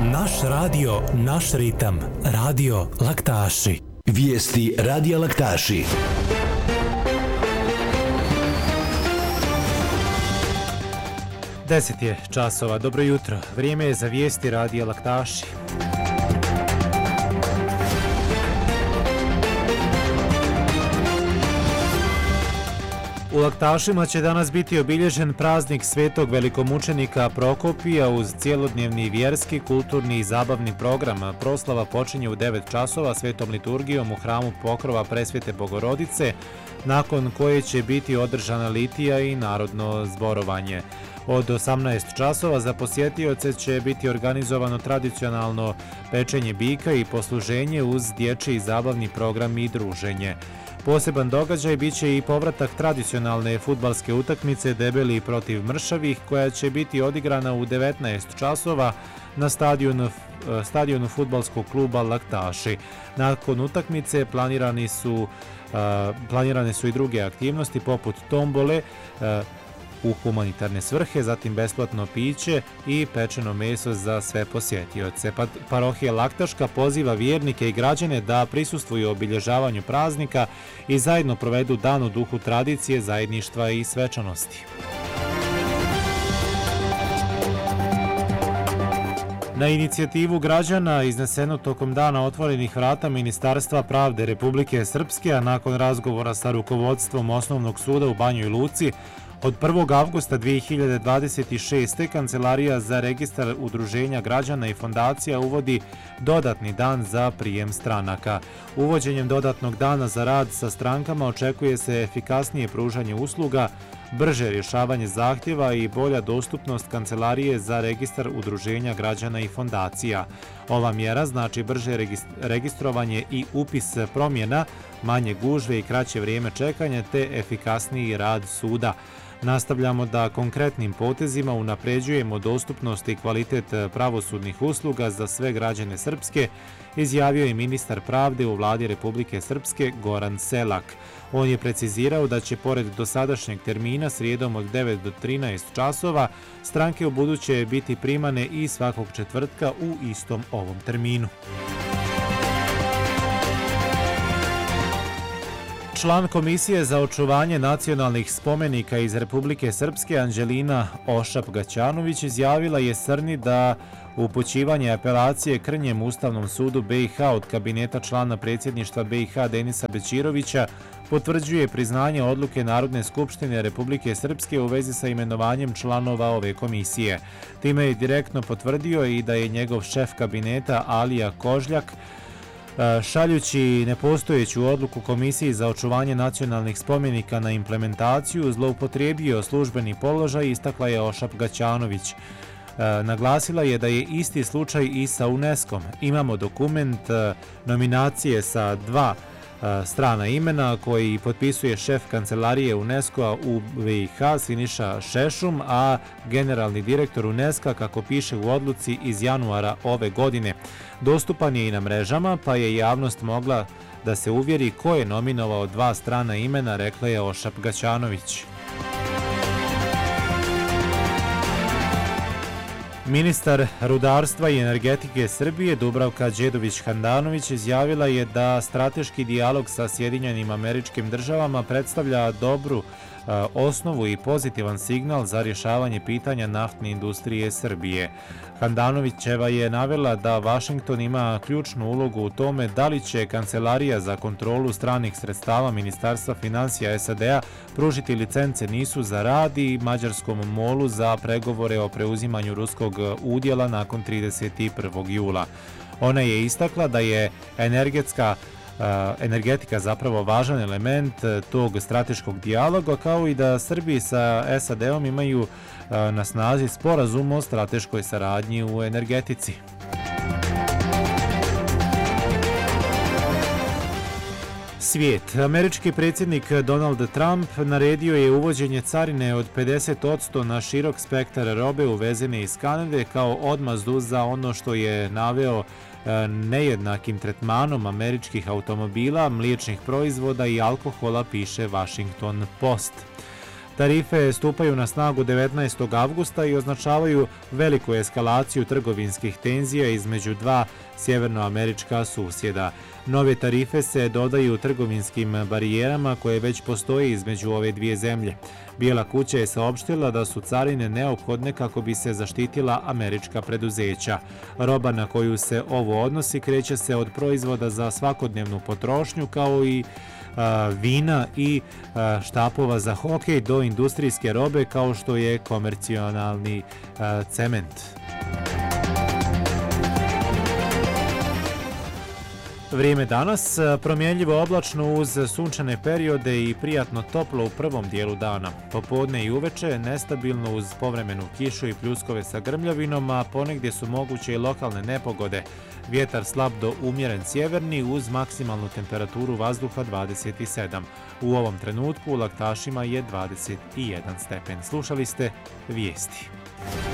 Naš radio, naš ritam. Radio Laktaši. Vijesti Radija Laktaši. Deset je časova. Dobro jutro. Vrijeme je za vijesti Radija Laktaši. U Laktašima će danas biti obilježen praznik svetog velikomučenika Prokopija uz cijelodnevni vjerski, kulturni i zabavni program. Proslava počinje u 9 časova svetom liturgijom u hramu Pokrova Presvete Bogorodice, nakon koje će biti održana litija i narodno zborovanje. Od 18 časova za posjetioce će biti organizovano tradicionalno pečenje bika i posluženje uz dječji zabavni program i druženje. Poseban događaj biće i povratak tradicionalne fudbalske utakmice Debeli protiv Mršavih, koja će biti odigrana u 19 časova na stadionu fudbalskog kluba Laktaši. Nakon utakmice planirane su i druge aktivnosti poput tombole u humanitarne svrhe, zatim besplatno piće i pečeno meso za sve posjetioce. Parohija Laktaška poziva vjernike i građane da prisustvuju obilježavanju praznika i zajedno provedu dan u duhu tradicije, zajedništva i svečanosti. Na inicijativu građana izneseno tokom dana otvorenih vrata Ministarstva pravde Republike Srpske, a nakon razgovora sa rukovodstvom Osnovnog suda u Banjoj Luci, od 1. avgusta 2026. Kancelarija za registar udruženja građana i fondacija uvodi dodatni dan za prijem stranaka. Uvođenjem dodatnog dana za rad sa strankama očekuje se efikasnije pružanje usluga, brže rješavanje zahtjeva i bolja dostupnost Kancelarije za registar udruženja građana i fondacija. Ova mjera znači brže registrovanje i upis promjena, manje gužve i kraće vrijeme čekanja te efikasniji rad suda. Nastavljamo da konkretnim potezima unapređujemo dostupnost i kvalitet pravosudnih usluga za sve građane Srpske, izjavio je ministar pravde u vladi Republike Srpske Goran Selak. On je precizirao da će pored dosadašnjeg termina srijedom od 9 do 13 časova stranke ubuduće biti primane i svakog četvrtka u istom ovom terminu. Član Komisije za očuvanje nacionalnih spomenika iz Republike Srpske Anđelina Ošap-Gaćanović izjavila je Srni da upućivanje apelacije Krnjem Ustavnom sudu BiH od kabineta člana predsjedništva BiH Denisa Bećirovića potvrđuje priznanje odluke Narodne skupštine Republike Srpske u vezi sa imenovanjem članova ove komisije. Time je direktno potvrdio i da je njegov šef kabineta Alija Kožljak šaljući nepostojeću odluku Komisiji za očuvanje nacionalnih spomenika na implementaciju zloupotrijebio službeni položaj, istakla je Ošap-Gaćanović. Naglasila je da je isti slučaj i sa UNESCO-om. Imamo dokument nominacije sa 2 strana imena koji potpisuje šef kancelarije UNESCO-a u BiH Siniša Šešum, a generalni direktor UNESCO-a, kako piše u odluci iz januara ove godine. Dostupan je i na mrežama, pa je javnost mogla da se uvjeri ko je nominovao 2 strana imena, rekla je Ošap-Gaćanović. Ministar rudarstva i energetike Srbije Dubravka Đedović-Handanović izjavila je da strateški dijalog sa Sjedinjenim Američkim Državama predstavlja dobru osnovu i pozitivan signal za rješavanje pitanja naftne industrije Srbije. Handanovićeva je navela da Vašington ima ključnu ulogu u tome da li će Kancelarija za kontrolu stranih sredstava Ministarstva financija SAD-a pružiti licence NIS-u za rad i mađarskom MOL-u za pregovore o preuzimanju ruskog udjela nakon 31. jula. Ona je istakla da je energetika zapravo važan element tog strateškog dijaloga, kao i da Srbiji sa SAD-om imaju na snazi sporazum o strateškoj saradnji u energetici. Svijet. Američki predsjednik Donald Trump naredio je uvođenje carine od 50% na širok spektar robe uvezene iz Kanade kao odmazdu za ono što je naveo nejednakim tretmanom američkih automobila, mliječnih proizvoda i alkohola, piše Washington Post. Tarife stupaju na snagu 19. avgusta i označavaju veliku eskalaciju trgovinskih tenzija između dva sjevernoamerička susjeda. Nove tarife se dodaju trgovinskim barijerama koje već postoje između ove dvije zemlje. Bijela kuća je saopštila da su carine neophodne kako bi se zaštitila američka preduzeća. Roba na koju se ovo odnosi kreće se od proizvoda za svakodnevnu potrošnju kao i vina i štapova za hokej do industrijske robe kao što je komercionalni cement. Vrijeme danas promjenljivo oblačno uz sunčane periode i prijatno toplo u prvom dijelu dana. Popodne i uveče nestabilno uz povremenu kišu i pljuskove sa grmljavinom, a ponegdje su moguće i lokalne nepogode. Vjetar slab do umjeren sjeverni uz maksimalnu temperaturu vazduha 27. U ovom trenutku u Laktašima je 21 stepen. Slušali ste vijesti.